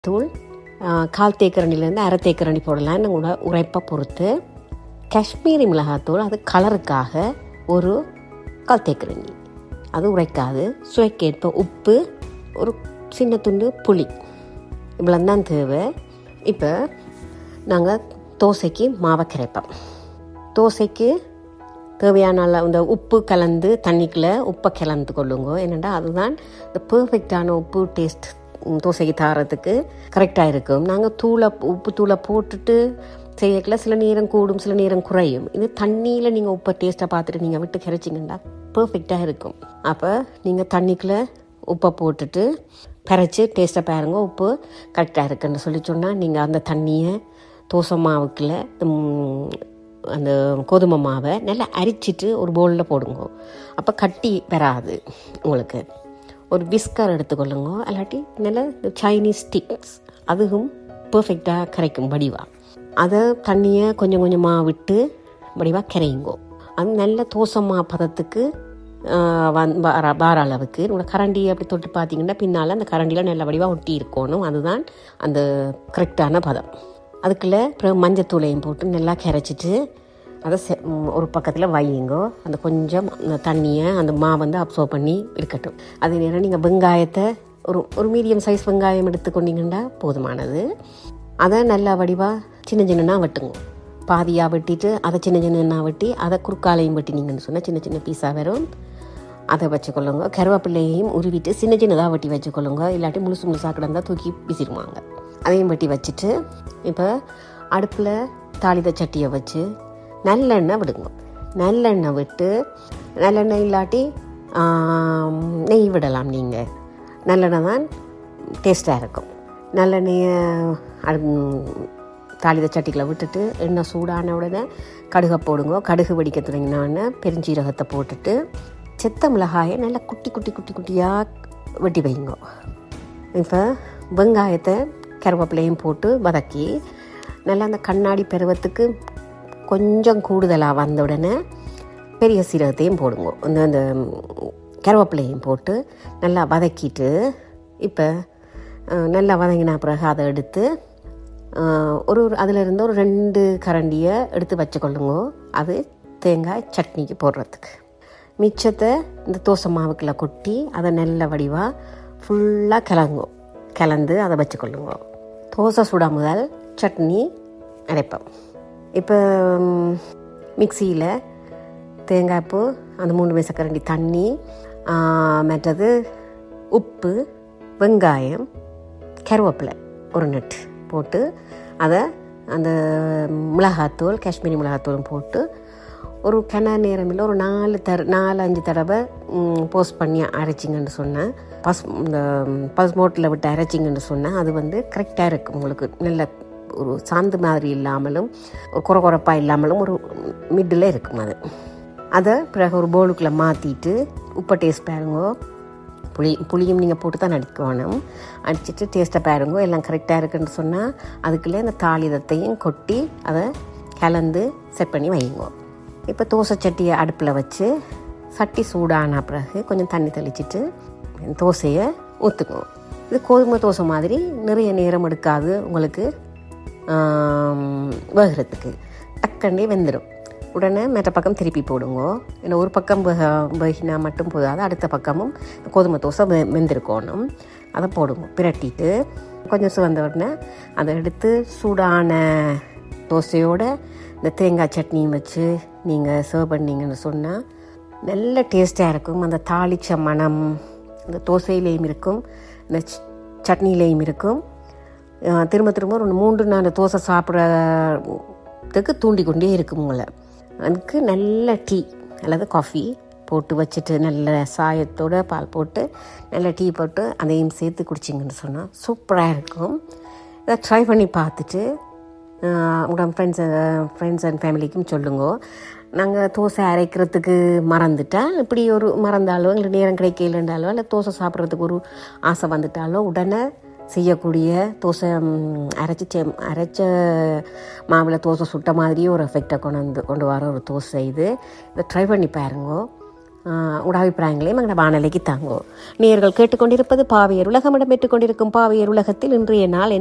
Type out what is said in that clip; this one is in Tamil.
தூள் 1/4 தேக்கரண்டிலேருந்து 1/2 தேக்கரண்டி போடலாம் உங்களோட உரைப்பை பொறுத்து. காஷ்மீரி மிளகாத்தூள் அது கலருக்காக ஒரு 1/4 தேக்கரண்டி, அது உரைக்காது. சுவைக்கேற்ப உப்பு, ஒரு சின்ன துண்டு புளி, இவ்வளோ தான் தேவை. இப்போ நாங்கள் தோசைக்கு மாவை கரைப்போம். தோசைக்கு தேவையான இந்த உப்பு கலந்து தண்ணிக்குள்ளே உப்பை கலந்து கொள்ளுங்க. என்னென்னா அதுதான் இந்த பர்ஃபெக்டான உப்பு டேஸ்ட் தோசைக்கு தாரத்துக்கு கரெக்டாக இருக்கும். நாங்கள் உப்பு தூளை போட்டுட்டு செய்யக்கல சில நேரம் கூடும், சில நேரம் குறையும். இது தண்ணியில் நீங்கள் உப்பை டேஸ்ட்டை பார்த்துட்டு நீங்கள் விட்டு கரைச்சிங்கன்னா பர்ஃபெக்டாக இருக்கும். அப்போ நீங்கள் தண்ணிக்குள்ளே உப்பை போட்டுட்டு கரைச்சி டேஸ்ட்டை பாருங்க, உப்பு கரெக்டாக இருக்குன்னு சொல்லி சொன்னால் நீங்கள் அந்த தண்ணியை தோசை மாவுக்குள்ள அந்த கோதுமை மாவை நல்லா அரிச்சிட்டு ஒரு பவுலில் போடுங்க. அப்போ கட்டி வராது. உங்களுக்கு ஒரு விஸ்கர் எடுத்துக்கொள்ளுங்க, இல்லாட்டி நல்லா சைனீஸ் ஸ்டிக்ஸ், அதுவும் பர்ஃபெக்டாக கரைக்கும் வடிவா. அதை தண்ணியை கொஞ்சம் கொஞ்சமாக விட்டு வடிவாக கரையுங்கோ. அது நல்ல தோசை மா பதத்துக்கு வார அளவுக்கு உங்களோட கரண்டியை அப்படி தொட்டு பார்த்தீங்கன்னா பின்னால் அந்த கரண்டியில் நல்ல வடிவாக ஒட்டி இருக்கணும். அதுதான் அந்த கரெக்டான பதம். அதுக்குள்ளே அப்புறம் மஞ்சத்தூளையும் போட்டு நல்லா கரைச்சிட்டு அதை ஒரு பக்கத்தில் வையுங்கோ. அந்த கொஞ்சம் தண்ணியை அந்த மாவு அப்சர்வ் பண்ணி இருக்கட்டும். அதே நேரம் நீங்கள் வெங்காயத்தை ஒரு மீடியம் சைஸ் வெங்காயம் எடுத்துக்கொண்டீங்கன்னா போதுமானது. அதை நல்லா வடிவாக சின்ன சின்னனா வெட்டுங்க. பாதியாக வெட்டிட்டு அதை சின்ன சின்னனா வெட்டி அதை குறுக்காலையும் வெட்டினீங்கன்னு சொன்னால் சின்ன சின்ன பீஸாக வரும். அதை வச்சுக்கொள்ளுங்க. கருவேப்பிள்ளையையும் உருவிட்டு சின்ன சின்னதாக வெட்டி வச்சுக்கொள்ளுங்க. இல்லாட்டி முழுசாக கிடந்தால் தூக்கி வீசிடுவாங்க. அதையும் வெட்டி வச்சுட்டு இப்போ அடுப்பில் தாளித சட்டியை வச்சு நல்லெண்ணெய் விடுங்க. நல்லெண்ணெய் விட்டு, நல்லெண்ணெய் இல்லாட்டி நெய் விடலாம். நீங்கள் நல்லெண்ணெய் தான் டேஸ்ட்டாக இருக்கும். நல்லெண்ணெயை தாளித சட்டிகளை விட்டுட்டு எண்ணெய் சூடான உடனே கடுகை போடுங்க. கடுகு வெடிக்க தொடங்கினோடனே பெருஞ்சீரகத்தை போட்டுட்டு செத்த மிளகாயை நல்லா குட்டி குட்டி குட்டி குட்டியாக வெட்டி வைங்க. இப்போ வெங்காயத்தை கருவேப்பிலையும் போட்டு வதக்கி நல்லா அந்த கண்ணாடி பருவத்துக்கு கொஞ்சம் கூடுதலாக வந்த உடனே பெரிய சீரகத்தையும் போடுங்க. அந்த கருவேப்பிலையும் போட்டு நல்லா வதக்கிட்டு இப்போ நல்லா வதங்கின பிறகு அதை எடுத்து அதிலிருந்து ஒரு 2 கரண்டியை எடுத்து வச்சுக்கொள்ளுங்க. அது தேங்காய் சட்னிக்கு போடுறதுக்கு. மிச்சத்தை இந்த தோசை மாவுக்குள்ளே கொட்டி அதை நல்ல வடிவாக ஃபுல்லாக கலந்து அதை வச்சுக்கொள்ளுங்க. தோசை சுட முதல் சட்னி அரைப்போம். இப்போ மிக்சியில் தேங்காய்ப்பூ, அந்த 3 மேசக்கரண்டி தண்ணி, மற்றது உப்பு, வெங்காயம், கருவேப்பிலை ஒரு நட்டு போட்டு அதை அந்த மிளகாத்தூள், காஷ்மீரி மிளகாத்தூளும் போட்டு ஒரு நேரம் இல்லை ஒரு 4-5 தடவை போஸ்ட் பண்ணி அரைச்சிங்கன்னு சொன்னேன். இந்த பஸ் மோட்டில் விட்டு அரைச்சிங்கன்னு சொன்னால் அது கரெக்டாக இருக்கும். உங்களுக்கு நல்ல ஒரு சாந்து மாதிரி இல்லாமலும் ஒரு குறப்பாக இல்லாமலும் ஒரு மிட்டில் இருக்கும். அதை பிறகு ஒரு பவுலுக்குள்ளே மாற்றிட்டு உப்பை டேஸ்ட் பாருங்க. புளியும் நீங்கள் போட்டு தான் அடிக்கணும். அடிச்சுட்டு டேஸ்ட்டை பாருங்க. எல்லாம் கரெக்டாக இருக்குன்னு சொன்னால் அதுக்குள்ளே இந்த தாளிதத்தையும் கொட்டி அதை கலந்து செட் பண்ணி வைங்க. இப்போ தோசை சட்டியை அடுப்பில் வச்சு சட்டி சூடான பிறகு கொஞ்சம் தண்ணி தெளிச்சிட்டு தோசையை ஊற்றுக்குவோம். இது கோதுமை தோசை மாதிரி நிறைய நேரம் எடுக்காது உங்களுக்கு வேகிறதுக்கு. டக்கண்டே வெந்துடும். உடனே மற்ற பக்கம் திருப்பி போடுங்க. ஏன்னா ஒரு பக்கம் வேகினா மட்டும் போதாது, அடுத்த பக்கமும் கோதுமை தோசை வெந்திருக்கணும். அதை போடுங்க. பிரட்டிட்டு கொஞ்சம் சிவந்த உடனே அதை எடுத்து சூடான தோசையோடு இந்த தேங்காய் சட்னியும் வச்சு நீங்கள் சர்வ் பண்ணிங்கன்னு சொன்னால் நல்ல டேஸ்ட்டாக இருக்கும். அந்த தாளிச்ச மணம் அந்த தோசையிலையும் இருக்கும், இந்த சட்னியிலையும் இருக்கும். திரும்ப திரும்ப ஒரு 3-4 தோசை சாப்பிட்றதுக்கு தூண்டி கொண்டே இருக்கும் உங்களை. அதுக்கு நல்ல டீ அல்லது காஃபி போட்டு வச்சுட்டு நல்ல சாயத்தோடு பால் போட்டு நல்ல டீ போட்டு அதையும் சேர்த்து குடிச்சிங்கன்னு சொன்னால் சூப்பராக இருக்கும். இதை ட்ரை பண்ணி பார்த்துட்டு உங்களோட ஃப்ரெண்ட்ஸ் அண்ட் ஃபேமிலிக்கும் சொல்லுங்க. நாங்கள் தோசை அரைக்கிறதுக்கு மறந்துட்டால், இப்படி ஒரு மறந்தாலோ எங்களுக்கு நேரம் கிடைக்கலன்றாலோ இல்லை தோசை சாப்பிட்றதுக்கு ஒரு ஆசை வந்துட்டாலோ உடனே செய்யக்கூடிய தோசை அரைச்ச மாவில் தோசை சுட்ட மாதிரியே ஒரு எஃபெக்டை கொண்டு வர ஒரு தோசை இது. இதை ட்ரை பண்ணி பாருங்க. உடாபிப்பிராயங்களையும் எங்களோட வானொலிக்கு தாங்கோ. நேயர்கள் கேட்டுக்கொண்டிருப்பது பாவையர் உலகம். இடம்பெற்றுக் கொண்டிருக்கும் பாவையர் உலகத்தில் இன்றைய நாள்